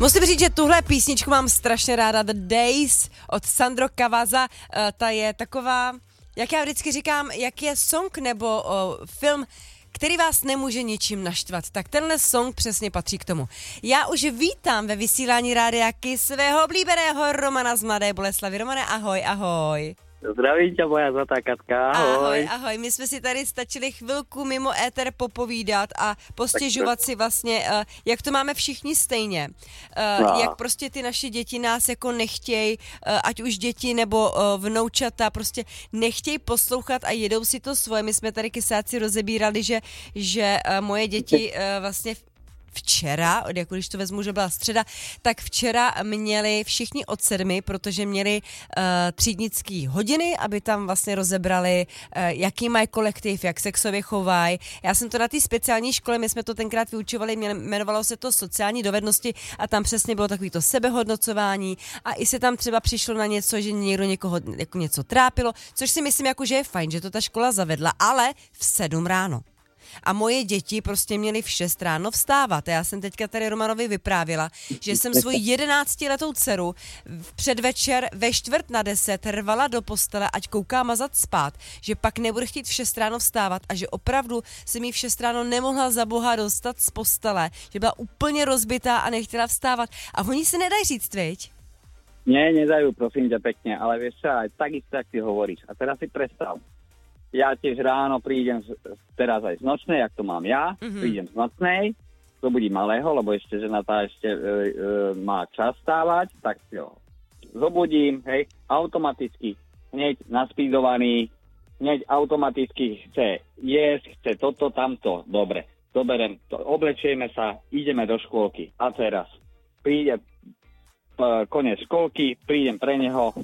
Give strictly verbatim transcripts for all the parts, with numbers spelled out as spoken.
Musím říct, že tuhle písničku mám strašně ráda, The Days od Sandro Cavazza, uh, ta je taková, jak já vždycky říkám, jak je song nebo uh, film, který vás nemůže ničím naštvat, tak tenhle song přesně patří k tomu. Já už vítám ve vysílání Rádia Kiss svého oblíbeného Romana z Mladé Boleslavi. Romane, ahoj, ahoj. Zdravím tě, moja zlatá Katka, ahoj. Ahoj, ahoj. My jsme si tady stačili chvilku mimo éter popovídat a postěžovat si vlastně, uh, jak to máme všichni stejně. Uh, no. Jak prostě ty naše děti nás jako nechtějí, uh, ať už děti nebo uh, vnoučata, prostě nechtějí poslouchat a jedou si to svoje. My jsme tady kysáci rozebírali, že, že uh, moje děti uh, vlastně včera, jako když to vezmu, že byla středa, tak včera měli všichni od sedmi, protože měli uh, třídnický hodiny, aby tam vlastně rozebrali, uh, jaký mají kolektiv, jak se k sobě chovají. Já jsem to na té speciální škole, my jsme to tenkrát vyučovali, jmenovalo se to sociální dovednosti a tam přesně bylo takový to sebehodnocování a i se tam třeba přišlo na něco, že někdo někoho jako něco trápilo, což si myslím, jako, že je fajn, že to ta škola zavedla, ale v sedm ráno. A moje děti prostě měly v šest ráno vstávat. Já jsem teďka tady Romanovi vyprávěla, že jsem svoji jedenáctiletou dceru v předvečer ve čtvrt na deset rvala do postele, ať kouká mazat spát, že pak nebude chtít v šest ráno vstávat a že opravdu se mi v šest ráno nemohla za boha dostat z postele, že byla úplně rozbitá a nechtěla vstávat. A oni si nedají říct, viď? Nie, nedajú, prosím ťa pekne, ale vieš čo, aj takisto, jak ty hovoríš. A teraz si predstav. Ja tiež ráno prídem z, teraz aj z nočnej, jak to mám ja, mm-hmm. prídem z nočnej, zobudím malého, lebo ešte žena tá ešte e, e, má čas stávať, tak si ho zobudím, hej, automaticky, hneď naspídovaný, hneď automaticky chce jesť, chce toto, tamto, dobre, doberem to, oblečieme sa, ideme do škôlky. A teraz príde e, koniec škôlky, prídem pre neho,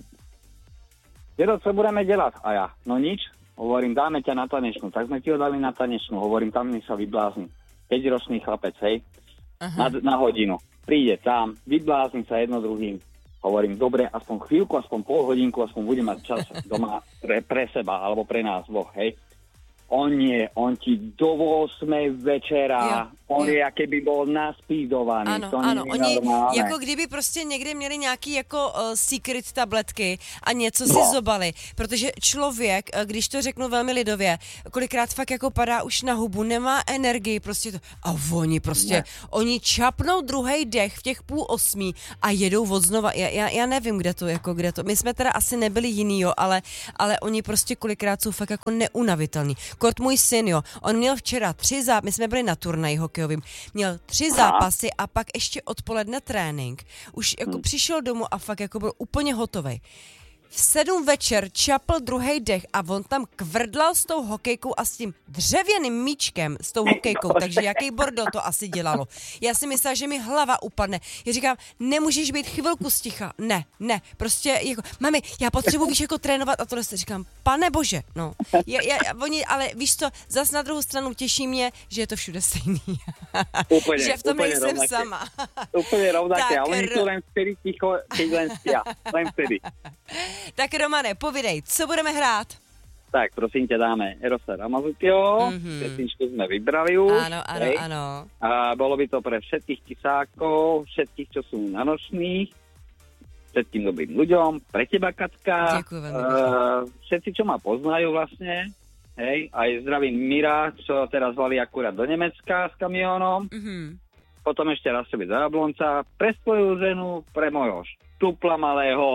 dedo, co budeme delať? A ja, no nič. Hovorím, dáme ťa na tanečnú. Tak sme ti ho dali na tanečnú. Hovorím, tam nech sa vyblázni. päťročný chlapec, hej, na, na hodinu. Príde tam, vyblázni sa jedno druhým. Hovorím, dobre, aspoň chvíľku, aspoň pol hodinku, aspoň budem mať čas doma pre, pre seba, alebo pre nás dvoch, hej. On nie, on ti do osmej večera, jo, on jo. je, keby bol naspídovaný. Ano, to ano, oni normálne. jako kdyby prostě někde měli nějaký jako uh, secret tabletky a něco si no. zobali, protože člověk, uh, když to řeknu velmi lidově, kolikrát fakt jako padá už na hubu, nemá energii, prostě to, a oni prostě, ne. oni čapnou druhej dech v těch půl osmí a jedou od znova, já, já, já nevím, kde to, jako kde to, my jsme teda asi nebyli jiný, jo, ale, ale oni prostě kolikrát jsou fakt jako neunavitelní. Kort můj syn, jo, on měl včera tři zápasy, my jsme byli na turnaji hokejovým, měl tři zápasy a pak ještě odpoledne trénink. Už jako hmm. přišel domů a fakt jako byl úplně hotovej. V sedm večer čapl druhej dech a on tam kvrdlal s tou hokejkou a s tím dřevěným míčkem s tou hokejkou, takže jaký bordel to asi dělalo. Já si myslela, že mi hlava upadne. Já říkám, nemůžeš být chvilku sticha. Ne, ne, prostě jako, mami, já potřebuji víš jako trénovat a tohle se říkám, pane bože, no. Já, já, oni, ale víš co, zas na druhou stranu těší mě, že je to všude stejný. Úplně, že v tom nejsem rovnaké. sama. Úplně rovnaké, a oni sú len vtedy ticho, keď len spia. Len vtedy. Tak Romane, povidej, co budeme hrát? Tak, prosím tě, dáme Erosa Ramazzottieho, mm-hmm. pesničku jsme vybrali už. Áno, áno, hej. áno. A bolo by to pre všetkých kysákov, všetkých, čo sú na nočných, všetkým dobrým ľuďom, pre teba, Katka. Ďakujem veľmi. Uh, všetci, čo ma poznajú vlastne, hej, aj zdravím Mira, čo teraz volali akurát do Nemecka s kamiónom. Mm-hmm. Potom ešte raz byť do Jablonca, pre svoju ženu, pre mojho štupla malého.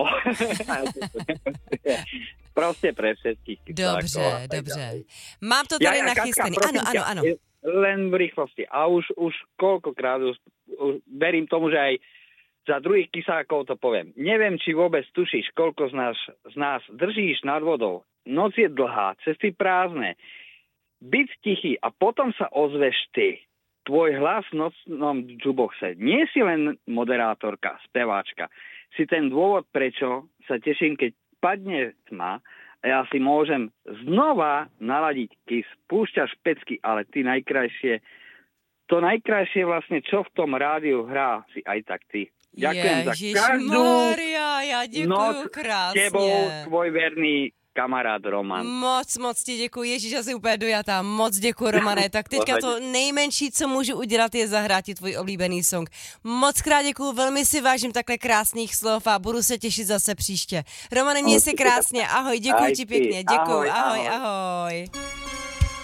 Prostě pre všetkých. Dobře, dobře. Mám to tady ja, ja, nachystaný. Katka, Ano, ano, ano. Len v rýchlosti. A už, už koľkokrát už, už verím tomu, že aj za druhých kysákov to poviem. Neviem, či vôbec tušíš, koľko z nás, z nás držíš nad vodou. Noc je dlhá, cesty prázdne. Byť tichý a potom sa ozveš ty. Tvoj hlas v nocnom jukeboxe. Nie si len moderátorka, speváčka. Si ten dôvod, prečo sa teším, keď padne tma a ja si môžem znova naladiť Kiss. Púšťaš pecky, ale ty najkrajšie, to najkrajšie vlastne, čo v tom rádiu hrá, si aj tak ty. Ďakujem za každú Maria, ja ďakujem noc krásne. tebou, tvoj verný kamarád Roman. Moc, moc ti děkuji, Ježíš, já jsem úplně dojatá, moc děkuji, Romane, tak teďka to nejmenší, co můžu udělat, je zahrát ti tvůj oblíbený song. Moc krát děkuji, velmi si vážím takhle krásných slov a budu se těšit zase příště. Romane, měj se krásně, ahoj, děkuji ti pěkně, děkuji, ahoj, ahoj. ahoj.